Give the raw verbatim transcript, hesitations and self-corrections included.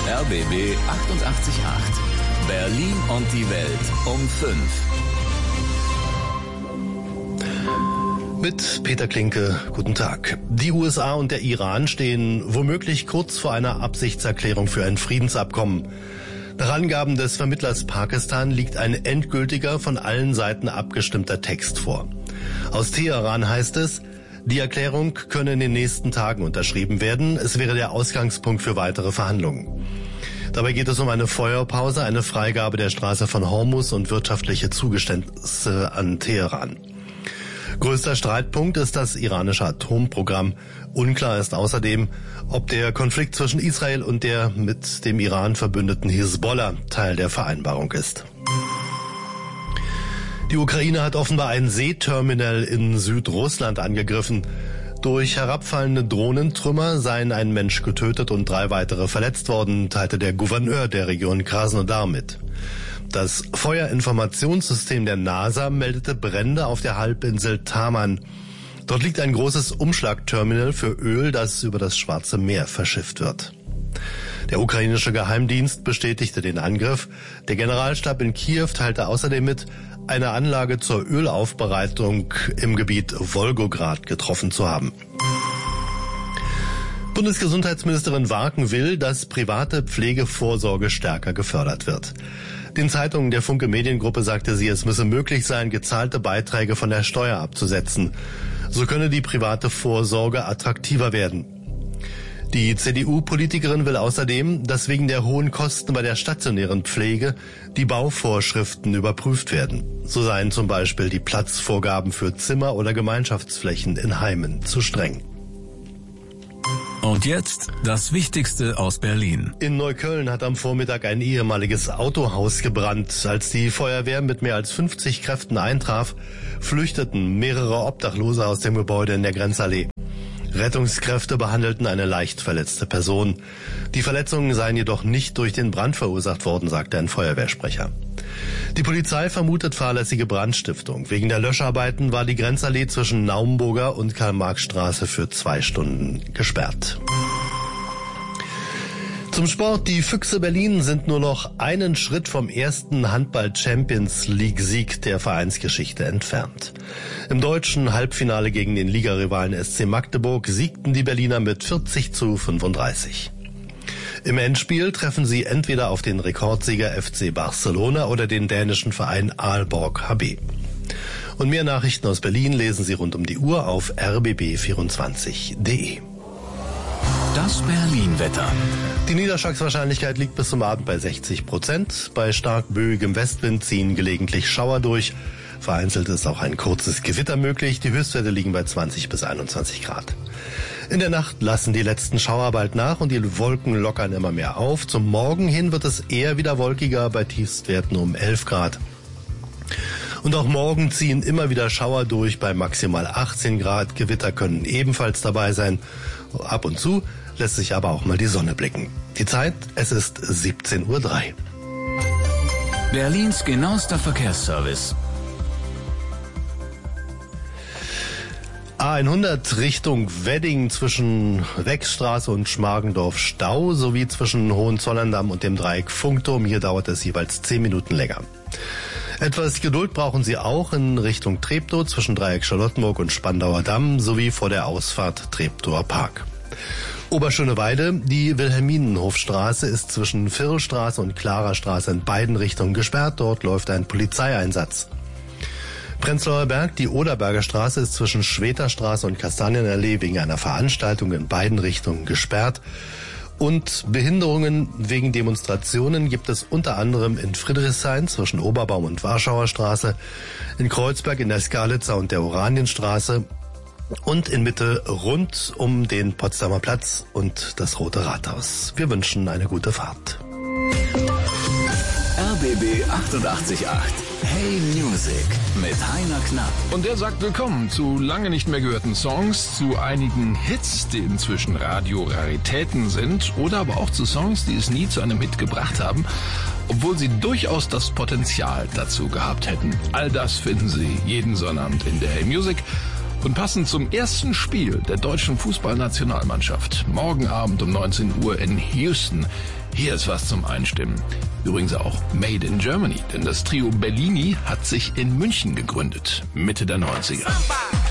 R B B achtundachtzig Komma acht. Berlin und die Welt um fünf. Mit Peter Klinke, guten Tag. Die U S A und der Iran stehen womöglich kurz vor einer Absichtserklärung für ein Friedensabkommen. Nach Angaben des Vermittlers Pakistan liegt ein endgültiger, von allen Seiten abgestimmter Text vor. Aus Teheran heißt es, die Erklärung könne in den nächsten Tagen unterschrieben werden. Es wäre der Ausgangspunkt für weitere Verhandlungen. Dabei geht es um eine Feuerpause, eine Freigabe der Straße von Hormuz und wirtschaftliche Zugeständnisse an Teheran. Größter Streitpunkt ist das iranische Atomprogramm. Unklar ist außerdem, ob der Konflikt zwischen Israel und der mit dem Iran verbündeten Hisbollah Teil der Vereinbarung ist. Die Ukraine hat offenbar ein Seeterminal in Südrussland angegriffen. Durch herabfallende Drohnentrümmer seien ein Mensch getötet und drei weitere verletzt worden, teilte der Gouverneur der Region Krasnodar mit. Das Feuerinformationssystem der NASA meldete Brände auf der Halbinsel Taman. Dort liegt ein großes Umschlagterminal für Öl, das über das Schwarze Meer verschifft wird. Der ukrainische Geheimdienst bestätigte den Angriff. Der Generalstab in Kiew teilte außerdem mit, eine Anlage zur Ölaufbereitung im Gebiet Wolgograd getroffen zu haben. Bundesgesundheitsministerin Warken will, dass private Pflegevorsorge stärker gefördert wird. Den Zeitungen der Funke Mediengruppe sagte sie, es müsse möglich sein, gezahlte Beiträge von der Steuer abzusetzen. So könne die private Vorsorge attraktiver werden. Die C D U-Politikerin will außerdem, dass wegen der hohen Kosten bei der stationären Pflege die Bauvorschriften überprüft werden. So seien zum Beispiel die Platzvorgaben für Zimmer oder Gemeinschaftsflächen in Heimen zu streng. Und jetzt das Wichtigste aus Berlin. In Neukölln hat am Vormittag ein ehemaliges Autohaus gebrannt. Als die Feuerwehr mit mehr als fünfzig Kräften eintraf, flüchteten mehrere Obdachlose aus dem Gebäude in der Grenzallee. Rettungskräfte behandelten eine leicht verletzte Person. Die Verletzungen seien jedoch nicht durch den Brand verursacht worden, sagte ein Feuerwehrsprecher. Die Polizei vermutet fahrlässige Brandstiftung. Wegen der Löscharbeiten war die Grenzallee zwischen Naumburger und Karl-Marx-Straße für zwei Stunden gesperrt. Zum Sport. Die Füchse Berlin sind nur noch einen Schritt vom ersten Handball-Champions-League-Sieg der Vereinsgeschichte entfernt. Im deutschen Halbfinale gegen den Ligarivalen S C Magdeburg siegten die Berliner mit vierzig zu fünfunddreißig. Im Endspiel treffen sie entweder auf den Rekordsieger F C Barcelona oder den dänischen Verein Aalborg H B. Und mehr Nachrichten aus Berlin lesen Sie rund um die Uhr auf r b b vierundzwanzig punkt d e. Das Berlin-Wetter. Die Niederschlagswahrscheinlichkeit liegt bis zum Abend bei sechzig Prozent. Bei stark böigem Westwind ziehen gelegentlich Schauer durch. Vereinzelt ist auch ein kurzes Gewitter möglich. Die Höchstwerte liegen bei zwanzig bis einundzwanzig Grad. In der Nacht lassen die letzten Schauer bald nach und die Wolken lockern immer mehr auf. Zum Morgen hin wird es eher wieder wolkiger, bei Tiefstwerten um elf Grad. Und auch morgen ziehen immer wieder Schauer durch bei maximal achtzehn Grad. Gewitter können ebenfalls dabei sein. Ab und zu lässt sich aber auch mal die Sonne blicken. Die Zeit, es ist siebzehn Uhr drei. Berlins genauester Verkehrsservice. A hundert Richtung Wedding zwischen Wechstraße und Schmargendorf Stau sowie zwischen Hohenzollern-Damm und dem Dreieck Funkturm. Hier dauert es jeweils zehn Minuten länger. Etwas Geduld brauchen Sie auch in Richtung Treptow zwischen Dreieck Charlottenburg und Spandauer Damm sowie vor der Ausfahrt Treptower Park. Oberschöneweide, die Wilhelminenhofstraße ist zwischen Vierlstraße und Klarerstraße in beiden Richtungen gesperrt. Dort läuft ein Polizeieinsatz. Prenzlauer Berg, die Oderberger Straße ist zwischen Schweterstraße und Kastanienallee wegen einer Veranstaltung in beiden Richtungen gesperrt. Und Behinderungen wegen Demonstrationen gibt es unter anderem in Friedrichshain zwischen Oberbaum und Warschauer Straße, in Kreuzberg in der Skalitzer und der Oranienstraße und in Mitte rund um den Potsdamer Platz und das Rote Rathaus. Wir wünschen eine gute Fahrt. R B B achtundachtzig Komma acht. Hey Music mit Heiner Knapp. Und der sagt willkommen zu lange nicht mehr gehörten Songs, zu einigen Hits, die inzwischen Radio-Raritäten sind, oder aber auch zu Songs, die es nie zu einem Hit gebracht haben, obwohl sie durchaus das Potenzial dazu gehabt hätten. All das finden Sie jeden Sonnabend in der Hey Music. Und passend zum ersten Spiel der deutschen Fußballnationalmannschaft, morgen Abend um neunzehn Uhr in Houston, Hier ist was zum Einstimmen. Übrigens auch Made in Germany, denn das Trio Bellini hat sich in München gegründet, Mitte der neunziger.